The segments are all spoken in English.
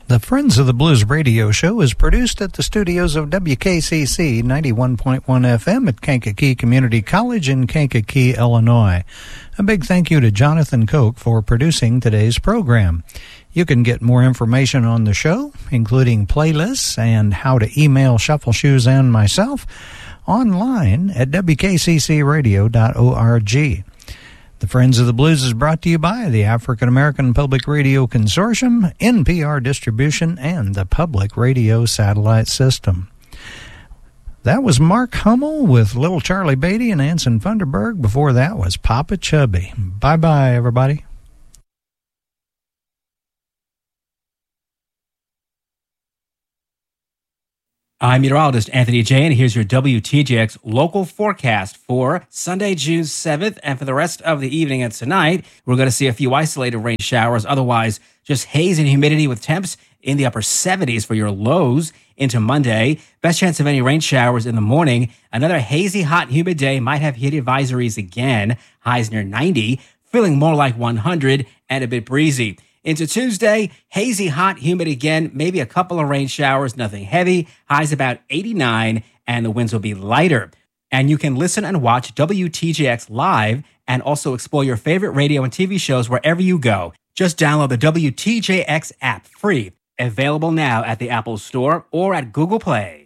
The Friends of the Blues radio show is produced at the studios of WKCC 91.1 FM at Kankakee Community College in Kankakee, Illinois. A big thank you to Jonathan Koch for producing today's program. You can get more information on the show, including playlists and how to email Shuffle Shoes and myself, online at wkccradio.org. The Friends of the Blues is brought to you by the African American Public Radio Consortium, NPR Distribution, and the Public Radio Satellite System. That was Mark Hummel with Little Charlie Beatty and Anson Funderburg. Before that was Papa Chubby. Bye-bye, everybody. I'm meteorologist Anthony J, and here's your WTJX local forecast for Sunday, June 7th. And for the rest of the evening and tonight, we're going to see a few isolated rain showers. Otherwise, just haze and humidity with temps in the upper 70s for your lows into Monday. Best chance of any rain showers in the morning. Another hazy, hot, humid day. Might have heat advisories again. Highs near 90, feeling more like 100 and a bit breezy. Into Tuesday, hazy, hot, humid again, maybe a couple of rain showers, nothing heavy. Highs about 89, and the winds will be lighter. And you can listen and watch WTJX live and also explore your favorite radio and TV shows wherever you go. Just download the WTJX app free. Available now at the Apple Store or at Google Play.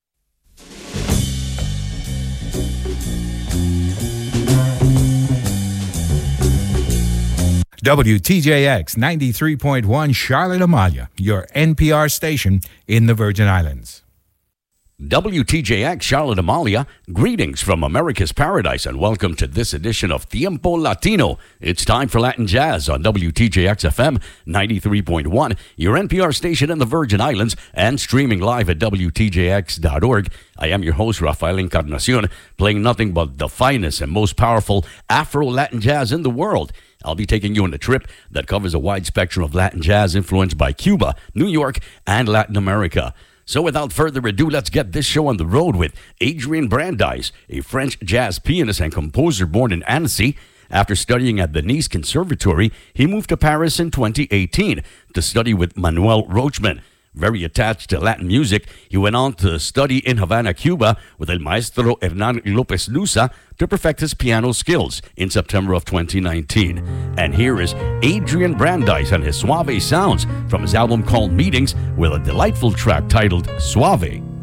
WTJX 93.1 Charlotte Amalia, your NPR station in the Virgin Islands. WTJX Charlotte Amalia, greetings from America's Paradise and welcome to this edition of Tiempo Latino. It's time for Latin Jazz on WTJX FM 93.1, your NPR station in the Virgin Islands and streaming live at WTJX.org. I am your host, Rafael Encarnacion, playing nothing but the finest and most powerful Afro-Latin jazz in the world. I'll be taking you on a trip that covers a wide spectrum of Latin jazz influenced by Cuba, New York, and Latin America. So without further ado, let's get this show on the road with Adrien Brandeis, a French jazz pianist and composer born in Annecy. After studying at the Nice Conservatory, he moved to Paris in 2018 to study with Manuel Rochman. Very attached to Latin music, he went on to study in Havana, Cuba, with El Maestro Hernan Lopez Nusa to perfect his piano skills in September of 2019. And here is Adrien Brandeis and his Suave sounds from his album called Meetings with a delightful track titled Suave.